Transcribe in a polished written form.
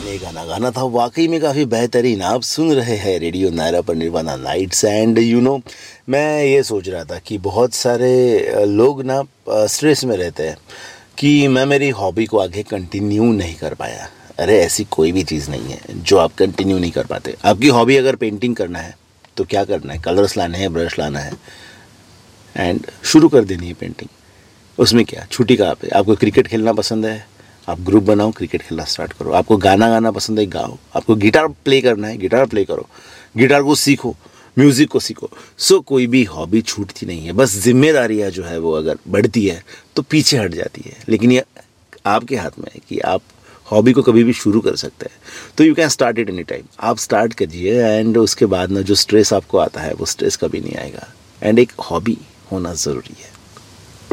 आपने गाना गाना था वाकई में काफ़ी बेहतरीन। आप सुन रहे हैं रेडियो नायरा पर निर्वाणा नाइट्स। एंड मैं ये सोच रहा था कि बहुत सारे लोग ना स्ट्रेस में रहते हैं कि मैं मेरी हॉबी को आगे कंटिन्यू नहीं कर पाया। अरे ऐसी कोई भी चीज़ नहीं है जो आप कंटिन्यू नहीं कर पाते। आपकी हॉबी अगर पेंटिंग करना है तो क्या करना है, कलर्स लाने हैं, ब्रश लाना है एंड शुरू कर देनी है पेंटिंग। उसमें क्या छुट्टी कहाँ पे। आपको क्रिकेट खेलना पसंद है, आप ग्रुप बनाओ, क्रिकेट खेलना स्टार्ट करो। आपको गाना गाना पसंद है, गाओ। आपको गिटार प्ले करना है, गिटार प्ले करो, गिटार को सीखो, म्यूज़िक को सीखो। कोई भी हॉबी छूटती नहीं है। बस जिम्मेदारियाँ जो है वो अगर बढ़ती है तो पीछे हट जाती है। लेकिन ये आपके हाथ में है कि आप हॉबी को कभी भी शुरू कर सकते हैं। तो you can start it any time. आप स्टार्ट करिए एंड उसके बाद ना जो स्ट्रेस आपको आता है वो स्ट्रेस कभी नहीं आएगा। एंड एक हॉबी होना ज़रूरी है।